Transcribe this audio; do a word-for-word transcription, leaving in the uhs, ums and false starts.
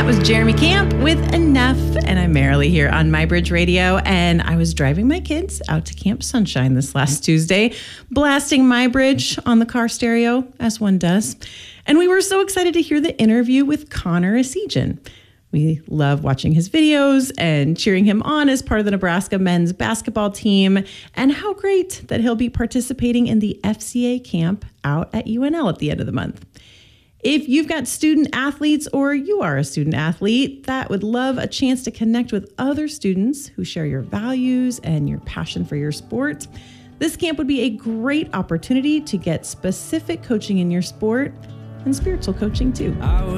That was Jeremy Camp with Enough, and I'm Marilee here on MyBridge Radio, and I was driving my kids out to Camp Sunshine this last Tuesday, blasting MyBridge on the car stereo, as one does, and we were so excited to hear the interview with Connor Essegian. We love watching his videos and cheering him on as part of the Nebraska men's basketball team, and how great that he'll be participating in the F C A camp out at U N L at the end of the month. If you've got student athletes or you are a student athlete that would love a chance to connect with other students who share your values and your passion for your sport, this camp would be a great opportunity to get specific coaching in your sport and spiritual coaching too.